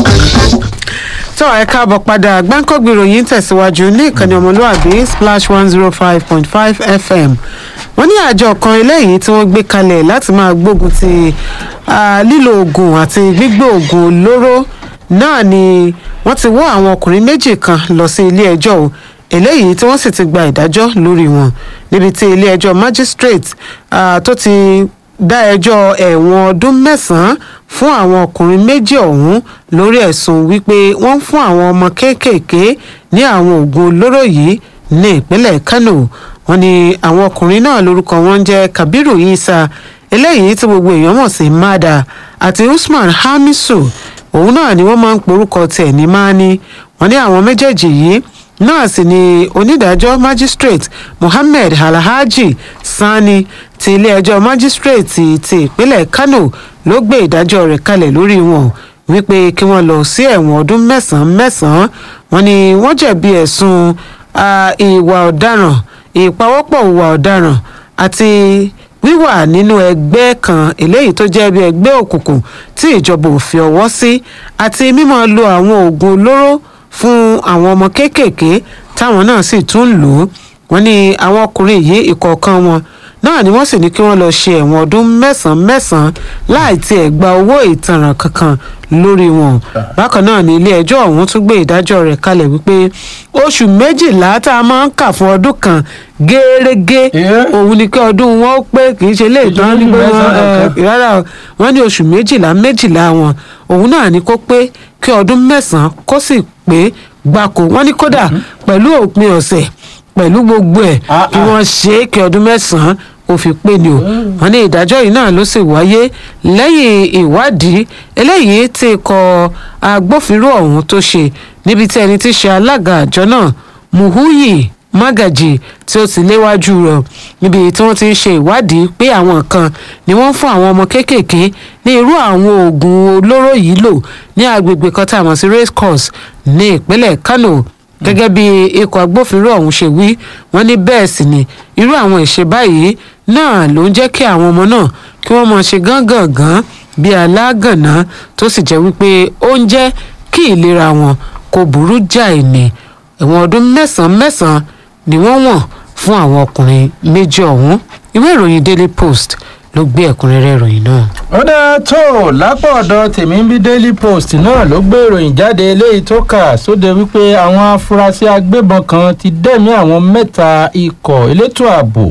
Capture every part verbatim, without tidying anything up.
tó ẹ káàbọ̀ padà gbáǹkọ́gbì ìròyìn tẹ̀síwájú ní ìkànnì ọmọlúwàbí splash one zero five point five fm. wọ́n ní àjọ kan eléyìí tí wọ́n gbé kalẹ̀ láti máa gbógun ti lílo oògùn àti gbígbé oògùn olóró náà ni wọ́n ti wọ́ àwọn ọkùnrin méjì kan lọ sí ilé ẹjọ́ o eléyìí tí wọ́n sì ti gba ìdájọ́ lórí wọn níbi tí ilé ẹjọ́ magistrate tó ti dá ẹjọ́ ẹ̀wọ̀n ọdún mẹ́sàn-án fún àwọn ọkùnrin méjì ọ̀hún lórí ẹ̀sùn wípé wọ́n ń fún àwọn ọmọ kéékèèké ní àwọn oògùn olóró yìí ní ìpínlẹ̀ Kano. wọ́n ní àwọn ọkùnrin náà lórúkọ wọn jẹ́ Kabiru Isa eléyìí tí gbogbo èèyàn mọ̀ sí Mada àti Usman Hamisu òun náà ni wọ́n máa ń porúkọ tiẹ̀ ní Mani. wọ́n ní àwọn méjèèjì yìí náà sì ni onídàájọ́ magistrate Mohammed Alhaji Sani ti ilé-ẹjọ́ magistrate ti ìpínlẹ̀ Kano ló gbé ìdájọ́ rẹ̀ kalẹ̀ lórí wọn wípé kí wọ́n lọ sí ẹ̀wọ̀n ọdún mẹ́sàn-án mẹ́sàn-án. wọ́n ní wọ́n jẹ̀bi ẹ̀sùn ìwà ọ̀daràn ìpawọ́pọ̀ ìwà ọ̀daràn àti wíwà nínú ẹgbẹ́ kan eléyìí tó jẹ́ bí ẹgbẹ́ òkùnkùn tí ìjọba ò fi ọwọ́ sí àti mímọ́ lo àwọn oògùn olóró fún àwọn ọmọ kéékèèké táwọn náà sì tún lò ó. wọ́n ní àwọn ọkùnrin yìí ìkọ̀ọ̀kan wọn náà ni wọ́n sì ní kí wọ́n lọ ṣe ẹ̀wọ̀n ọdún mẹ́sàn-án mẹ́sàn-án láì tiẹ̀ gba owó ìtanràn kankan lórí wọn. bákan náà ní ilé ẹjọ́ ọ̀hún tún gbé ìdájọ́ rẹ̀ kalẹ̀ wípé oṣù méjìlá tá a máa ń kà fún ọdún kan gẹ́rẹ́gẹ́ òun ni kí ọdún wọn ó pé kì í ṣe lè tán ní pé wọ́n rárá wọ́n ní oṣù méjìlá méjìlá wọn òun náà ni kó pé kí ọdún mẹ́sàn-án kó sì pé gbáko. wọ́n ní kódà pẹ̀lú òpin ọ̀sẹ̀ pẹ̀lú gbogbo ẹ̀ kí wọ́n ṣe é kí ọdún mẹ́sàn-án ó fi pé ni o. wọ́n ní ìdájọ́ yìí náà ló sì wáyé lẹ́yìn ìwádìí eléyìí tí ikọ̀ agbófinró ọ̀hún tó ṣe níbi tí ẹni tí ṣe alága àjọ náà Muhuyi Magaji tí ó ti léwájú rẹ̀ níbi tí wọ́n ti ń ṣe ìwádìí pé àwọn kan ni wọ́n ń fún àwọn ọmọ kéékèèké ní irú àwọn oògùn olóró yìí lò ní agbègbè kan tá a mọ̀ sí race course ní ìpínlẹ̀ Kano. gẹ́gẹ́ bí ikọ̀ agbófinró ọ̀hún ṣe wí wọ́n ní bẹ́ẹ̀ sì ni irú àwọn ìṣe báyìí náà ló ń jẹ́ kí àwọn ọmọ náà kí wọ́n máa ṣe gángangan bí alágànná tó sì jẹ́ wípé ó ń jẹ́ kí ìlera wọn kó burú jáì ní ẹ̀wọ̀n ọdún mẹ́sàn-án mẹ́sàn-án ni wọ́n wọ̀n fún àwọn ọkùnrin méjì ọ̀hún. ìwé ìròyìn Daily Post ló gbé ẹ̀kúnrẹ́rẹ́ ìròyìn náà. ó dáa tó lápò ọ̀dọ̀ tèmi ń bí Daily Post náà ló gbé ìròyìn jáde eléyìí tó kà sóde wípé àwọn afurasí agbébọn kan ti dẹ́mi àwọn mẹ́ta ikọ̀ elétò ààbò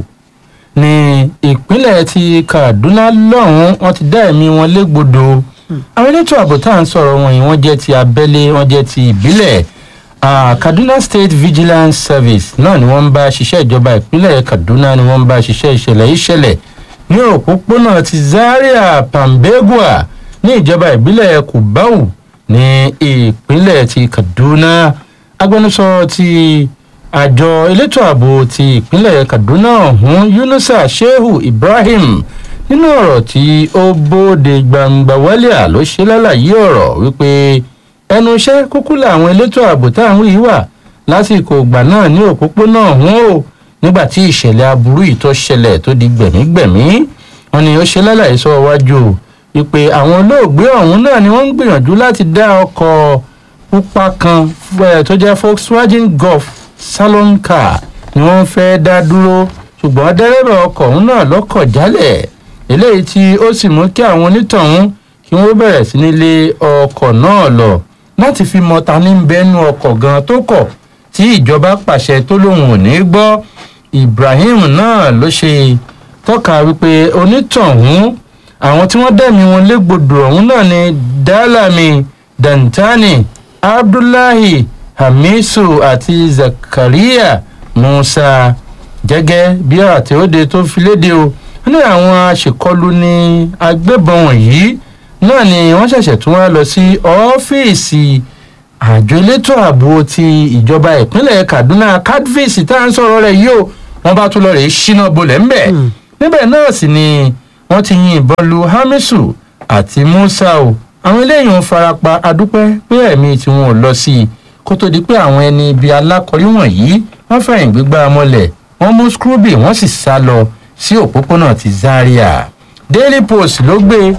ní ìpínlẹ̀ ti Kaduna lọ́hùn-ún wọ́n ti dá ẹ̀mí wọn légbodò. àwọn elétò ààbò tá à ń sọ̀rọ̀ wọn yìí wọ́n jẹ́ ti abẹ́lé wọ́n jẹ́ ti ìbílẹ̀ Uh, Kaduna State Vigilance Service náà ni wọ́n ń bá ṣiṣẹ́ ìjọba ìpínlẹ̀ Kaduna ni wọ́n ń bá ṣiṣẹ́ ìṣẹ̀lẹ̀ ìṣẹ̀lẹ̀ ní òpópónà ti Zaria Pambegua ní ìjọba ìbílẹ̀ Kubau ní ìpínlẹ̀ ti Kaduna. agbẹnusọ ti àjọ elétò ààbò ti ìpínlẹ̀ Kaduna ọ̀hún Yunusa Shehu Ibrahim nínú ọ̀rọ̀ tí ó bóde gbangba wálíà ló ṣe lálàyé ọ̀rọ̀ wípé ẹnu iṣẹ́ kúkú làwọn elétò ààbò táwọn yìí wà lásìkò ìgbà náà ní òpópónà ọ̀hún o nígbà tí ìṣẹ̀lẹ̀ aburú yìí tó ṣẹlẹ̀ tó di gbẹ̀mígbẹ̀mí. wọ́n ní ó ṣe lálàyé sọ wájú wípé àwọn olóògbé ọ̀hún náà ni wọ́n ń gbìyànjú láti dá ọkọ̀ pupa kan tó jẹ́ Volkswagen Golf salon car ni wọ́n fẹ́ dá dúró ṣùgbọ́n dẹ́rẹ́bà ọkọ̀ ọ̀hún náà lọ́kọ̀ jálẹ̀ eléyìí tí ó sì mú kí àwọn onítọ̀hún kí wọ́n bẹ̀rẹ̀ sí ní lé ọkọ̀ náà lọ láti fi mọ ta ní bẹ́nu ọkọ̀ gan tó kọ̀ tí ìjọba pàṣẹ tó lóun ò ní gbọ́. Ibrahim náà ló ṣe tọ́ka wípé onítọ̀hún àwọn tí wọ́n dẹ̀mí wọn légbodò ọ̀hún náà ni Dalami Dantani Abdullahi Hamisu àti Zakaria Musa. gẹ́gẹ́ bí àtẹ̀wédè tó fi léde o ní àwọn aṣèkọlù ní agbébọn wọ̀nyí náà ni wọ́n ṣẹ̀ṣẹ̀ tún wá lọ sí ọ́fíìsì àjọ elétò ààbò ti ìjọba ìpínlẹ̀ Kaduna Kadvis tá à ń sọ̀rọ̀ rẹ̀ yìí o wọ́n bá tún lọ rè é ṣínà bolẹ̀ ńbẹ̀. níbẹ̀ náà sì ni wọ́n ti yin ìbọn lu Hamisu àti Musa o àwọn eléyìí ń farapa adúpẹ́ pé ẹ̀mí tí wọn ò lọ sí i kó tó di pé àwọn ẹni ibi alákọ̀rí wọ̀nyí wọ́n fẹ̀yìn gbígbá mọ́lẹ̀ wọ́n mú Scrooby wọ́n sì sá lọ sí òpópónà ti Zaria. Daily Post ló gbé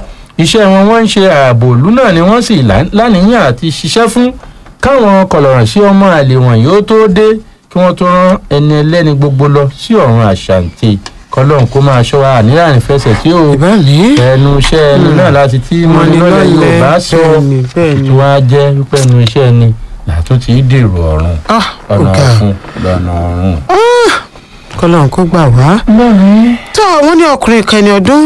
iṣẹ́ wọn wọ́n ń ṣe ààbò ìlú náà ni wọ́n sì láníyàn àti ṣiṣẹ́ fún káwọn kọlọ̀rọ̀ sí ọmọ àlè wọ̀nyí ó tó dé kí wọ́n tó rán ẹni ẹlẹ́ni gbogbo lọ sí ọ̀run àṣàǹtì kọlọ́run kó máa ṣọ́ wa nílànà ìfẹsẹ̀ tí ó ẹnu iṣẹ́ ẹni náà láti tí mọ́nilọ́lẹ̀ Yorùbá sọ tí wọ́n á jẹ́ wípé ẹnu iṣẹ́ ẹni làtún ti dèrò ọ̀run ọ̀nà ọ̀fun lọ́nà ọ̀run. kọlọ́run kó gbà wá. tó àwọn ní ọkùnrin kan ní ọdún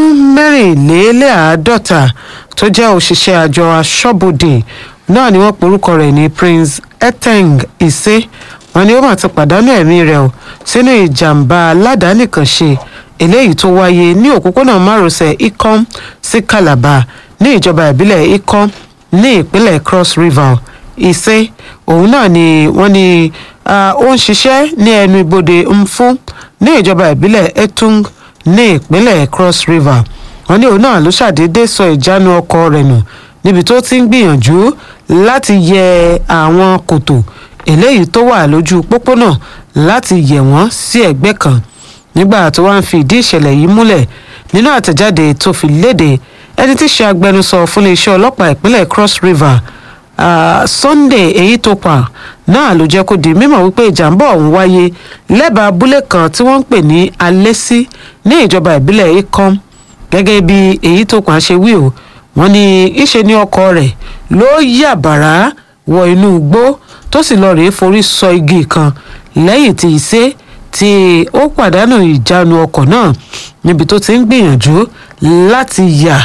mẹ́rìnléláàádọ́ta tó jẹ́ òṣìṣẹ́ àjọ aṣọ́bodè náà ni wọ́n porúkọ rẹ̀ ní Prince Eteng Ise wọ́n ní ó mà ti pàdánù ẹ̀mí rẹ̀ o sínú ìjàmbá aládàánìkànṣe eléyìí tó wáyé ní òpópónà márosẹ̀ Ikom sí Calabar ní ìjọba ìbílẹ̀ Ikom ní ìpínlẹ̀ Cross River. Ise òun náà ni wọ́n ní ó ń ṣiṣẹ́ ní ẹnu ibodè Mfun ní ìjọba ìbílẹ̀ Etung ní ìpínlẹ̀ Cross River. wọ́n ní òun náà ló ṣàdédé sọ ìjánu ọkọ̀ rẹ̀ nù níbi tó ti ń gbìyànjú láti yẹ àwọn kòtò eléyìí tó wà lójú pópónà láti yẹ̀ wọ́n sí ẹ̀gbẹ́ kan nígbà tó wá ń fi ìdí ìṣẹ̀lẹ̀ yìí múlẹ̀ nínú àtẹ̀jáde tó fi léde ẹni tí ṣe agbẹnusọ fún iléeṣẹ́ ọlọ́pàá ìpínlẹ̀ Cross River uh, Sunday Eyitopa náà ló jẹ́ kó di mímọ̀ wípé ìjàmbá ọ̀hún wáyé lẹ́bàá abúlé kan tí wọ́n ń pè ní Alẹ́sí ní ìjọba ìbílẹ̀ Ikom gẹ́gẹ́ bí Eyitopa ṣe wí o wọ́n ní ìṣe ní ọkọ̀ rẹ̀ ló yà bàrá wọ inú igbó tó sì lọ rèé forí sọ igi kan lẹ́yìn tí Ise tí ó pàdánù ìjánu ọkọ̀ náà níbi tó ti ń gbìyànjú láti yà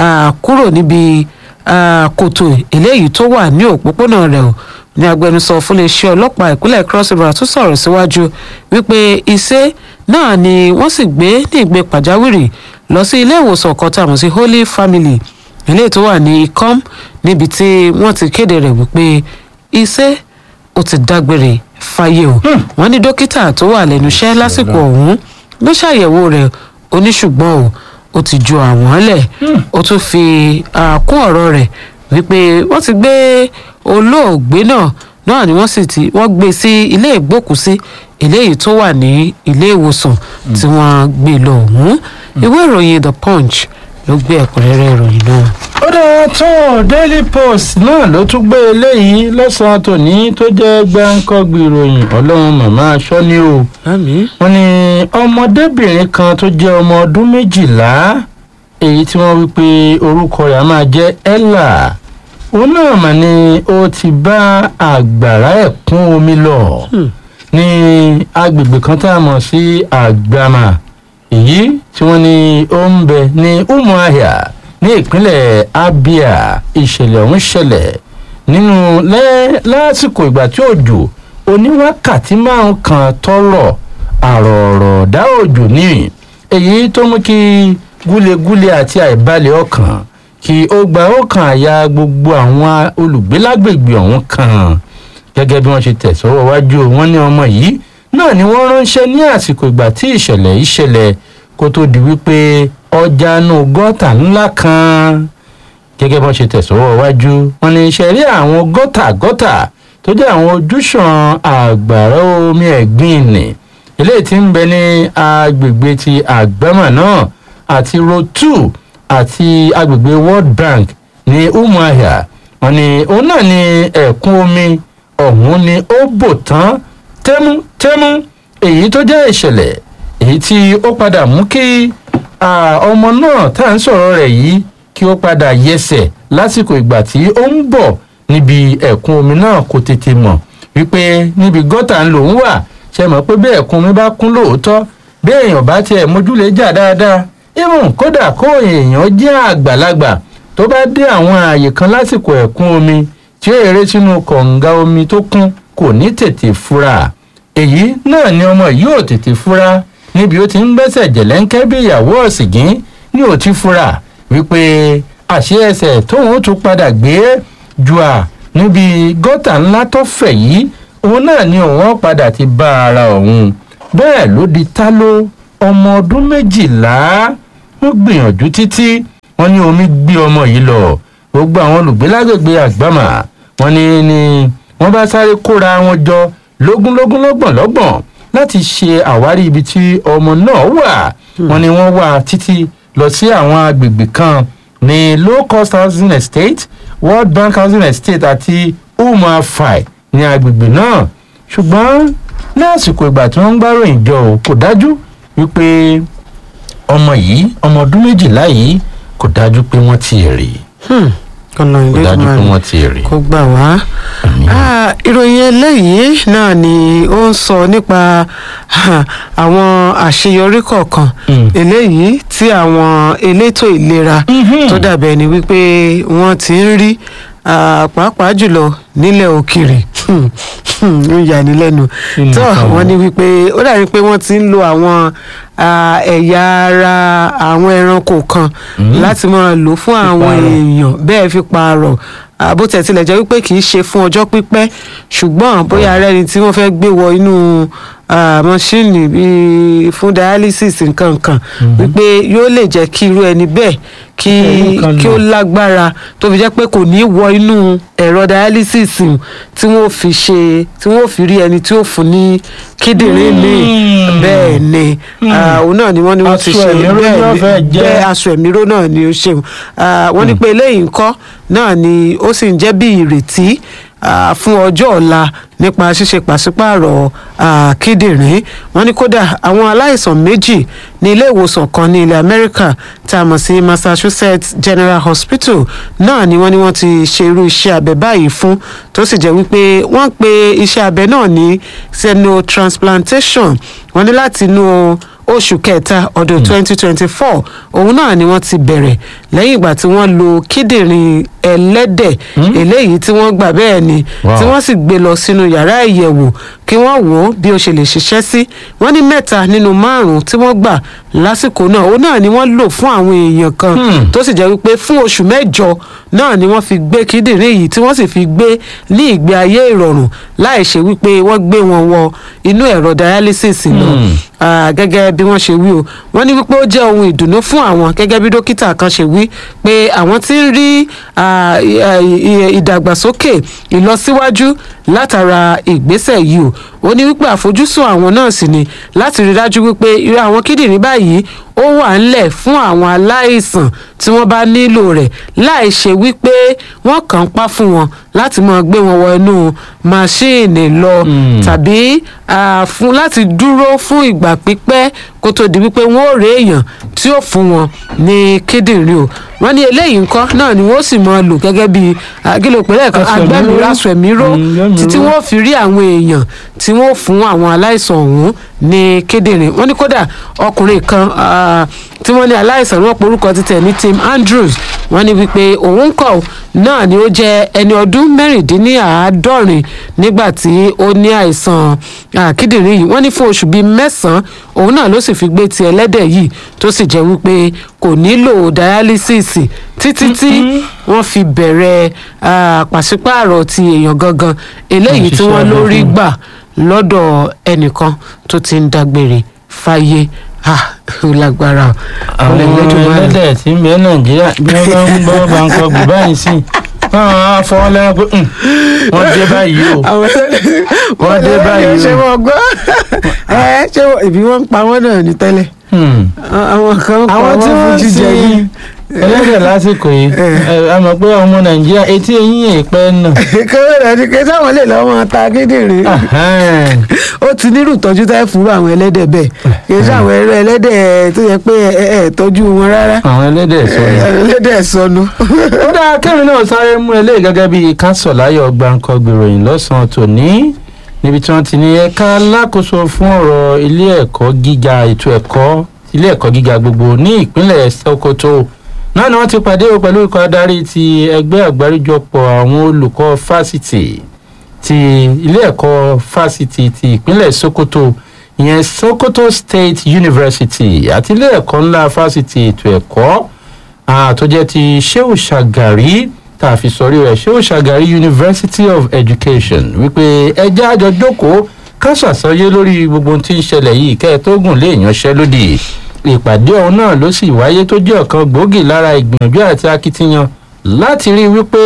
kúrò níbi kòtò eléyìí tó wà ní òpópónà rẹ̀ o ní agbẹnusọ fún iléeṣẹ́ ọlọ́pàá ìpínlẹ̀ Cross River tó sọ̀rọ̀ síwájú wípé Ise náà ni wọ́n sì gbé ní ìgbé pàjáwìrì lọ sí ilé ìwòsàn kan tá a mọ̀ sí Holy Family ilé tó wà ní Ikom níbi tí wọ́n ti kéde rẹ̀ wípé Ise ó ti dágbére fáyé o. wọ́n ní dókítà tó wà lẹ́nu iṣẹ́ lásìkò ọ̀hún ló ṣàyẹ̀wò rẹ̀ oníṣùgbọ́n o ó ti ju àwọn lẹ̀ ó tún fi kún ọ̀rọ̀ rẹ̀ wípé wọ́n ti gbé olóògbé náà náà ni wọ́n sì ti wọ́n gbé sí ilé ìgbókùsí eléyìí tó wà ní ilé ìwòsàn tí wọ́n gbé lọ ọ̀hún. ìwé ìròyìn The Punch ló gbé ẹ̀kúnrẹ́rẹ́ ìròyìn náà. ó dáa tó Daily Post náà ló tún gbé eléyìí lọ́sàn-án tòní tó jẹ́ gbáǹkọ́gbì ìròyìn ọlọ́run màmá aṣọ́ ni o. wọ́n ní ọmọdébìnrin kan tó jẹ́ ọmọ ọdún méjìlá èyí tí wọ́n wí pé orúkọ rẹ̀ á máa jẹ́ Ella òun náà mà ní ó ti bá àgbàrá ẹ̀kún omi lọ ní agbègbè kan tá a mọ̀ sí Àgbàmà èyí tí wọ́n ní ó ń bẹ ní Umuahia ní ìpínlẹ̀ Abia. ìṣẹ̀lẹ̀ ọ̀hún ṣẹlẹ̀ nínú lásìkò ìgbà tí òjò oníwákàtí márùn kan tọ́lọ̀ àrọ̀ọ̀rọ̀dá òjò ní èyí tó mú kí gúlegúle àti àìbalẹ̀ ọkàn kí ó gba ọkàn àyà gbogbo àwọn olùgbé lágbègbè ọ̀hún kan gẹ́gẹ́ bí wọ́n ṣe tẹ̀sọ́wọ́ wájú wọn ní ọmọ yìí náà ni wọ́n ránṣẹ́ ní àsìkò ìgbà tí ìṣẹ̀lẹ̀ yìí ṣẹlẹ̀ kó tó di wípé ọjà inú gọ́tà ńlá kan gẹ́gẹ́ bí wọ́n ṣe tẹ̀sọ́wọ́ wájú wọn ní iṣẹ́ rí àwọn gọ́tà gọ́tà tó jẹ́ àwọn ojúṣàn àgbàrá omi ẹ̀gbin nì eléyìí tí ń bẹ ní agbègbè ti Àgbàmà náà àti road two àti agbègbè World Bank ní Umuahia wọn ní òun náà ní ẹ̀kún omi ọ̀hún ni ó bò tán tẹ́mútẹ́mú èyí tó jẹ́ ìṣẹ̀lẹ̀ èyí tí ó padà mú kí ọmọ náà tá à ń sọ̀rọ̀ rẹ̀ yìí kí ó padà yẹsẹ̀ lásìkò ìgbà tí ó ń bọ̀ níbi ẹ̀kún omi náà kò tètè mọ̀ wípé níbi gọ́tà ń lòún wà ṣe mọ̀ pé bí ẹ̀kún omi bá kún lóòótọ́ bí èèyàn bá tiẹ̀ mójúlé jà dáadáa ìmọ̀ kódà kó èèyàn jẹ́ àgbàlagbà tó bá dé àwọn ààyè kan lásìkò ẹ̀kún omi tí ó eré sínú kọ̀ǹga omi tó kún kò ní tètè fura èyí náà ni ọmọ yìí ò tètè fura níbi ó ti ń gbẹ́sẹ̀ jẹ̀lẹ́ńkẹ́ bí ìyàwó ọ̀sìngín ní ò ti fura wípé àṣé ẹsẹ̀ tóun tún padà gbé jù à níbi gọ́tà ńlá tó fẹ̀ yìí òun náà ni òun padà ti bá ara òun bẹ́ẹ̀ ló di táló ọmọ ọdún méjìlá wọ́n gbìyànjú títí wọ́n ní omi gbé ọmọ yìí lọ gbogbo àwọn olùgbé lágbègbè Àgbàmà wọ́n ní ní wọ́n bá sáré kóra wọn jọ lógúnlógún lọ́gbọ̀n lọ́gbọ̀n láti ṣe àwárí ibi tí ọmọ náà wà wọ́n ní wọ́n wá títí lọ sí àwọn agbègbè kan ní low cost housing estate world bank housing estate àti umafai ní agbègbè náà ṣùgbọ́n ní àsìkò ìgbà tí wọ́n ń gbáròyìn jọ ò kò dájú wípé ọmọ yìí ọmọ ọdún méjìlá yìí kò dájú pé wọ́n ti rí ọ̀nà kò dájú pé wọ́n ti rí. kò gbà wá. ìròyìn eléyìí náà ni ó ń sọ nípa àwọn àṣeyọrí kọ̀ọ̀kan eléyìí tí àwọn elétò ìlera tó dàbẹ̀ ni wípé wọ́n ti ń rí pàápàá jùlọ nílẹ̀ òkèèrè ń yanilẹ́nu tó wọ́n ní wípé ó dàbí pé wọ́n ti ń lo àwọn ẹ̀yà ara àwọn ẹranko kan láti máa lò fún àwọn èèyàn bẹ́ẹ̀ fi pààrọ̀ bó tẹ̀ tilẹ̀ jẹ́ wípé kì í ṣe fún ọjọ́ pípẹ́ ṣùgbọ́n bóyá ara ẹni tí wọ́n fẹ́ gbé wọ inú mọ́ṣíìnì bíi fún dialysis nǹkan kan wípé yóò lè jẹ́ kí irú ẹni bẹ́ẹ̀ kí kí ó lágbára tó fi jẹ́ pé kò ní wọ inú ẹ̀rọ dialysis tí wọ́n fi ṣe tí wọ́n fi rí ẹni tí ó fún ní kíndìnrín míì bẹ́ẹ̀ ni òun náà ni wọ́n ní wọ́n ti ṣe bẹ́ẹ̀ aṣọ ẹ̀míró náà ni ó ṣe wọ́n ní pé eléyìí ńkọ́ náà ni ó sì ń jẹ́ bí ìrètí fún ọjọ́ ọ̀la nípa ṣíṣe pàṣípààrọ̀ kíndìnrín wọ́n ní kódà àwọn aláìsàn méjì ní ilé ìwòsàn kan ní ilẹ̀ Amẹ́ríkà tá a mọ̀ sí Massachusetts General Hospital náà ni wọ́n ní wọ́n ti ṣe irú iṣẹ́ abẹ báyìí fún tó sì jẹ́ wípé wọ́n pe iṣẹ́ abẹ náà ní xenotransplantation wọ́n ní láti inú oṣù kẹta ọdún twenty twenty four òun náà ni wọ́n ti bẹ̀rẹ̀ lẹ́yìn ìgbà tí wọ́n lo kíndìnrín ẹlẹ́dẹ̀ eléyìí tí wọ́n gbà bẹ́ẹ̀ ni tí wọ́n sì gbé lọ sínú yàrá ìyẹ̀wò kí wọ́n wò ó bí ó ṣe lè ṣiṣẹ́ sí wọ́n ní mẹ́ta nínú márùn-ún tí wọ́n gbà lásìkò náà òun náà ni wọ́n lò fún àwọn èèyàn kan tó sì jẹ́ wípé fún oṣù mẹ́jọ náà ni wọ́n fi gbé kíndìnrín yìí tí wọ́n sì fi gbé ní ìgbé ayé ìrọ̀rùn láì ṣe wípé wọ́n gbé wọn wọ inú ẹ̀rọ dialysis náà gẹ́gẹ́ bí wọ́n ṣe wí o wọ́n ní wípé ó jẹ́ ohun ìdùnnú fún àwọn gẹ́gẹ́ bí dókítà kan ṣe wí pé àwọn ti ń rí ìdàgbàsókè ìlọsíwájú látara ìgbésẹ̀ yìí o ó ní wípé àfojúsùn àwọn náà sì ni láti rí dájú wípé irú àwọn kíndìnrín báyìí ó wà ńlẹ̀ fún àwọn aláìsàn tí wọ́n bá nílò rẹ̀ láì ṣe wípé wọ́n kàn ń pa fún wọn láti máa gbé wọn wọ inú máṣíìnì lọ tàbí fún láti dúró fún ìgbà pípẹ́ kó tó di wípé wọ́n ò rí èèyàn tí ó fún wọn ní kíndìnrín o wọ́n ní eléyìí ńkọ́ náà ni wọ́n sì máa lò gẹ́gẹ́ bí agílò pẹ̀lẹ́ kan agbẹ́mìíràn aṣọ ẹ̀míró títí wọ́n fi rí àwọn èèyàn tí wọ́n fún àwọn aláìsàn ọ̀hún ní kíndìnrín wọ́n ní kódà ọkùnrin kan tí wọ́n ní aláìsàn wọn porúkọ títẹ̀ ní Tim Andrews wọ́n ní wípé òun kọ̀ náà ni ó jẹ́ ẹni ọdún mẹ́rìndínláàádọ́rin nígbà tí ó ní àìsàn kíndìnrín yìí wọ́n ní fún oṣù bíi mẹ́sàn-án òun náà ló sì fi gbé ti ẹlẹ́dẹ̀ yìí tó sì jẹ́ wípé kò nílò dialysis títí tí wọ́n fi bẹ̀rẹ̀ pàṣípààrọ̀ ti èèyàn gangan eléyìí tí wọ́n lórí gbà lọ́dọ̀ ẹnìkan tó ti ń dágbére fáyé ó lágbára àwọn ẹlẹ́dẹ̀ tí ń bẹ Nàìjíríà bí wọ́n bá ń gbọ́ bá ń kọ gbù báyìí sí wọ́n fọwọ́ lẹ́yìn pé wọ́n dé báyìí o wọ́n dé báyìí o. ṣé wọ́n gbọ́ ẹ ṣé ìbí wọ́n ń pa wọ́n náà ní tẹ́lẹ̀ àwọn kan pa wọ́n fún jíjẹ yìí ẹlẹ́dẹ̀ lásìkò yìí a mọ̀ pé ọmọ Nàìjíríà etí eyín èèpẹ́ náà. kéré rẹ̀ ni kí sáwọn lè lọ́wọ́ ta kíndìnrín ó ti nírú ìtọ́jú tá ẹ fún àwọn ẹlẹ́dẹ̀ bẹ́ẹ̀ kì í sáwọn ẹrọ ẹlẹ́dẹ̀ tó yẹ pé ẹ tọ́jú wọn rárá. àwọn ẹlẹ́dẹ̀ sọnù. ẹlẹ́dẹ̀ sọnù. ó dáa kẹ́rin náà sáré mú eléyìí gẹ́gẹ́ bí kásọ̀láyọ̀ gbàǹkọ́ gbèròyìn lọ́sàn-án tòní níbi tí wọ́n ti ní ẹ̀ka alákòóso fún ọ̀rọ̀ ilé ẹ̀kọ́ gíga ètò ẹ̀kọ́ ilé ẹ̀kọ́ gíga gbogbo ní ìpínlẹ̀ Sokoto náà ni wọ́n ti pàdé pẹ̀lú ikọ̀ adarí ti ẹgbẹ́ àgbáríjọpọ̀ àwọn olùkọ́ fásitì ti ilé ẹ̀kọ́ fásitì ti ìpínlẹ̀ Sokoto ìyẹn Sokoto State University àti ilé ẹ̀kọ́ ńlá fásitì ètò ẹ̀kọ́ tó jẹ́ ti Shehu Shagari tá a fi sọrí rẹ̀ Shehu Shagari University of Education wípé ẹjẹ́ àjọ jókòó ká ṣàsọyé lórí gbogbo ohun tí ń ṣẹlẹ̀ yìí kẹ́ ẹ tó gùn lé ìyanṣẹ́lódì ìpàdé ọ̀hún náà ló sì wáyé tó jẹ́ ọ̀kan gbòógì lára ìgbìyànjú àti akitiyan láti rí wípé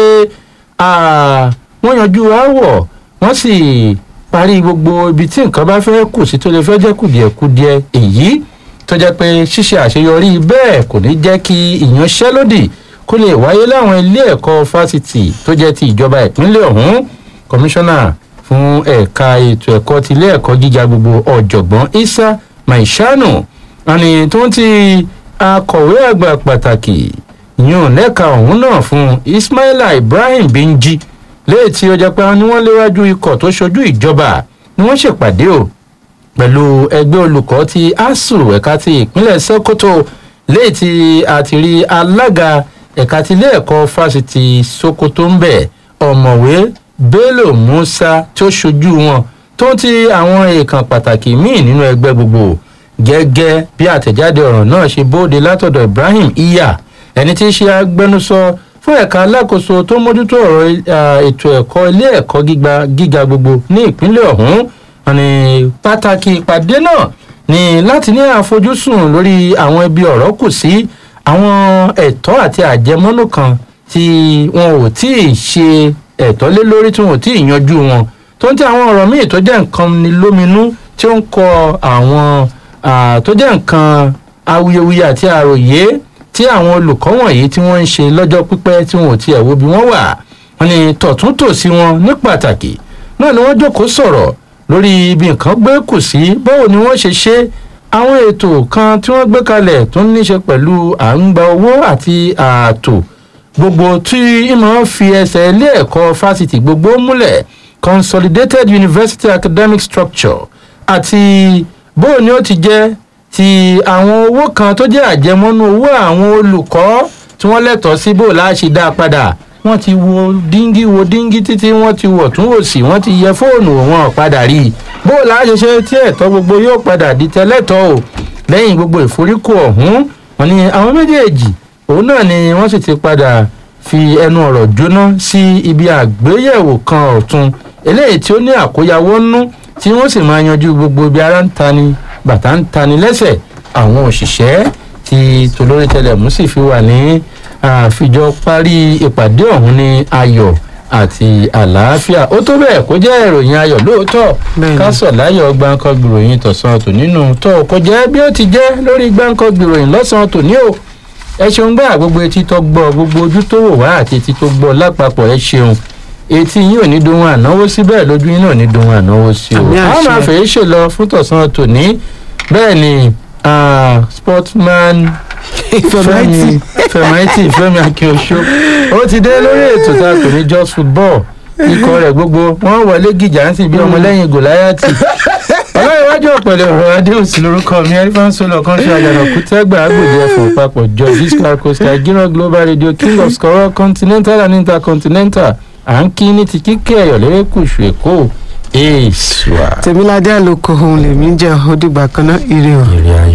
wọ́n yanjú aáwọ̀ wọ́n sì parí gbogbo ibi tí nǹkan bá fẹ́ kù sí tó lè fẹ́ jẹ́ kùdìẹ̀kudiẹ èyí tó jẹ́ pé ṣíṣe àṣeyọrí bẹ́ẹ̀ kò ní jẹ́ kí ìyanṣẹ́lódì kó lè wáyé láwọn ilé ẹ̀kọ́ fásitì tó jẹ́ ti ìjọba ìpínlẹ̀ ọ̀hún. kọmíṣánná fún ẹ̀ka ètò ẹ̀kọ́ ti ilé ẹ̀kọ́ gíga gbogbo ọ̀jọ̀gbọ́n Isa Maishanu àní tó ń ti akọ̀wé àgbà pàtàkì yún lẹ́ka ọ̀hún náà fún Ismaila Ibrahim Benji léè tí ó jẹ́ pé ni wọ́n léwájú ikọ̀ tó ṣojú ìjọba ni wọ́n ṣèpàdé o pẹ̀lú ẹgbẹ́ olùkọ́ ti ASUU ẹ̀ka ti ìpínlẹ̀ Sokoto léè tí a ti rí alága ẹ̀ka ti ilé ẹ̀kọ́ fásitì Sokoto ń bẹ̀ ọ̀mọ̀wé Bello Musa tó ṣojú wọn tó ń ti àwọn èèkàn pàtàkì míì nínú ẹgbẹ́ gbogbo gẹ́gẹ́ bí àtẹ̀jáde ọ̀rọ̀ náà ṣe bóde látọ̀dọ̀ Ibrahim Iya ẹni tí í ṣe agbẹnusọ fún ẹ̀ka alákòóso tó mójútó ọ̀rọ̀ ètò ẹ̀kọ́ ilé ẹ̀kọ́ gíga gbogbo ní ìpínlẹ̀ ọ̀hún. ní pàtàkì ìpàdé náà ní láti ní àfojúsùn lórí àwọn ibi ọ̀rọ̀ kù sí àwọn ẹ̀tọ́ àti àjẹmọ́nú kan tí wọn ò tí ì ṣe ẹ̀tọ́ lé lórí tí wọn ò tí ì yanjú wọn tó ń tẹ àwọn ọ̀rọ̀ míì tó jẹ́ nǹkan ní lóminú tí ó ń kọ àwọn tó jẹ́ nǹkan awuyewuye àti àròyé tí àwọn olùkọ́ wọ̀nyí tí wọ́n ń ṣe lọ́jọ́ pípẹ́ tí wọn ò tiẹ̀ wo bí wọ́n wà wọ́n ní tọ̀tún tòsí wọn ní pàtàkì náà ni wọ́n jókòó sọ̀rọ̀ lórí ibi nǹkan gbé kù sí báwo ni wọ́n ṣe ṣe àwọn ètò kan tí wọ́n gbé kalẹ̀ tó ń níṣe pẹ̀lú à ń gba owó àti ààtò gbogbo tí ìmọ̀ fi ẹsẹ̀ ilé ẹ̀kọ́ fásitì gbogbo múlẹ̀ consolidated university academic structure àti báwo ni ó ti jẹ́ ti àwọn owó kan tó jẹ́ àjẹmọ́nú owó àwọn olùkọ́ tí wọ́n lẹ́tọ̀ọ́ sí bó láṣì dá padà wọ́n ti wo díngí wo díngí títí wọ́n ti wọ̀ tún wò sí wọ́n ti yẹ fóònù wọn padà rí i bó láṣẹ ṣe tí ẹ̀tọ́ gbogbo yóò padà di tẹ́lẹ̀tọ́ o lẹ́yìn gbogbo ìforíkò ọ̀hún wọ́n ní àwọn méjèèjì òun náà ni wọ́n sì ti padà fi ẹnu ọ̀rọ̀ jóná sí ibi àgbéyẹ̀wò kan ọ̀tun eléyìí tí ó ní àkóyawọ́ nú tí wọ́n sì máa yanjú gbogbo ibi ara ń tani bàtà ń tani lẹ́sẹ̀ àwọn òṣìṣẹ́ tí tolórí tẹlẹ̀mú sì fi wà ní àfijọ́ parí ìpàdé ọ̀hún ní ayọ̀ àti àlàáfíà ó tó bẹ́ẹ̀ kó jẹ́ ìròyìn ayọ̀ lóòótọ́ kásọ̀ láyọ̀ gbáǹkọ́ gbìròyìn tọ̀sán tò nínú tó kó jẹ́ bí ó ti jẹ́ lórí gbáǹkọ́ gbìròyìn lọ́sàn-án tò ní o ẹ ṣeun gbà gbogbo etí tó gbọ́ gbogbo ojú tó wò wá àti etí tó gbọ́ lápapọ̀ ẹ ṣeun etí yín ò ní dohun ànáwó sí bẹ́ẹ̀ lójú yín náà ní dohun ànáwó sí o àwọn máa fèé ṣe lọ fún tọ̀sán tò ní bẹ́ẹ̀ ni sportman fẹmẹtì fẹmẹtì Fẹ́mi Akínoṣó ó ti dé lórí ètò tá a pè ní just football ikọ̀ rẹ̀ gbogbo wọ́n wọlé gìjà ń sì bí ọmọlẹ́yìn gòláyàtì ọlọ́yẹ̀wájú ọ̀pẹ̀lẹ̀ ọ̀rọ̀ adéhùsì lórúkọ mi ẹ̀rífánsólọ̀ kan ṣe àjànàkú tẹ́gbà àgbòdì ẹ̀fọ̀n papọ̀ george iscar costa giro global radio king of scorer continental and intercontinental à ń kí ní ti kíkẹ́ ẹ̀yọ̀ lérèkùsù èkó èèṣùà. tèmíládé àlòkò ohun lèmi jẹ́ ó dìgbà kan náà ire o.